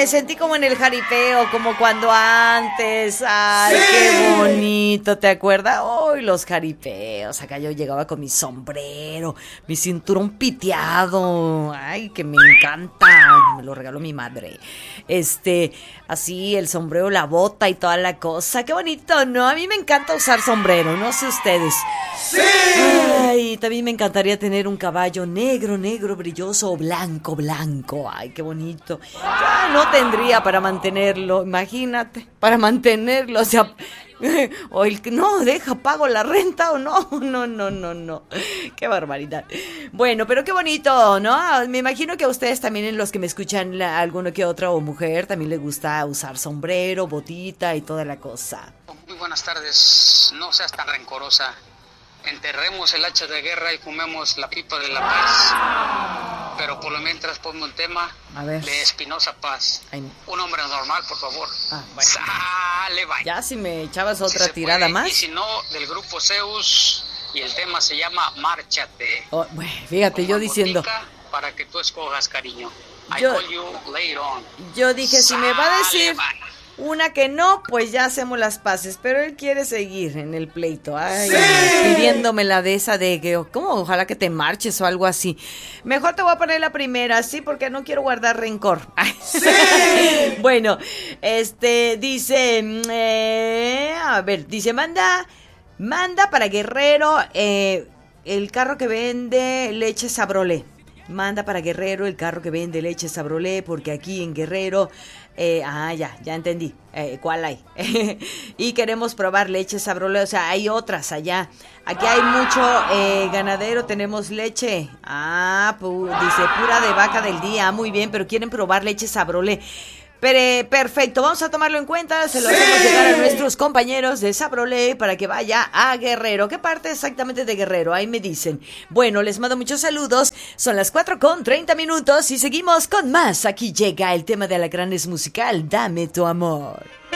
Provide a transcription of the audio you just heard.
sentí como en el jaripeo, como cuando antes. Ay, sí, qué bonito, ¿te acuerdas? Ay, los jaripeos. Acá yo llegaba con mi sombrero, mi cinturón piteado. Ay, que me encanta. Me lo regaló mi madre. Así, el sombrero, la bota y toda la cosa. Qué bonito, ¿no? A mí me encanta usar sombrero, no sé ustedes. ¡Sí! Ay, también me encantaría tener un caballo negro, negro, brilloso o blanco, blanco. Ay, qué bonito. Ya no tendría para mantenerlo, imagínate, para mantenerlo, o sea, o no, pago la renta o no. Qué barbaridad. Bueno, pero qué bonito, ¿no? Me imagino que a ustedes también, en los que me escuchan, alguno que otra o mujer, también les gusta usar sombrero, botita y toda la cosa. Muy buenas tardes, no seas tan rencorosa. Enterremos el hacha de guerra y fumemos la pipa de la paz. Pero por lo mientras pongo un tema de Espinosa Paz. Ay, no. Un hombre normal, por favor. Bueno. Sale, bye. Ya si me echabas otra si tirada puede, más. Y si no, del grupo Zeus, y el tema se llama Márchate. Bueno, fíjate, yo diciendo. Para que tú escojas, cariño. Yo dije, si me va a decir una que no, pues ya hacemos las paces. Pero él quiere seguir en el pleito. Ay, pidiéndome la de esa de ¿cómo? Ojalá que te marches o algo así. Mejor te voy a poner la primera, sí, porque no quiero guardar rencor. ¡Sí! Bueno, dice, a ver, dice, manda para Guerrero el carro que vende leche Sabrolé. Manda para Guerrero el carro que vende leche Sabrolé, porque aquí en Guerrero, ya entendí, ¿cuál hay? Y queremos probar leche Sabrolé, o sea, hay otras allá. Aquí hay mucho ganadero, tenemos leche. Dice, pura de vaca del día, muy bien, pero quieren probar leche Sabrolé. Pero perfecto, vamos a tomarlo en cuenta, se lo hacemos llegar a nuestros compañeros de Sabrolé para que vaya a Guerrero. ¿Qué parte exactamente de Guerrero? Ahí me dicen. Bueno, les mando muchos saludos, son las 4:30 y seguimos con más. Aquí llega el tema de Alacranes musical, Dame tu amor.